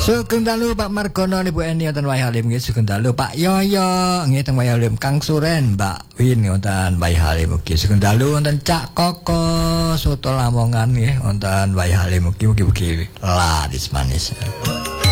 Sugeng dalu Pak Margono Ibu Eni wonten Wayah Halim nggih sugeng dalu Pak Yoyo nggih teng Wayah Halim Kang Suren Mbak Win wonten Wayah Halim mugi sugeng dalu wonten Cak Koko soto Lamongan nggih wonten Wayah Halim mugi laris manis.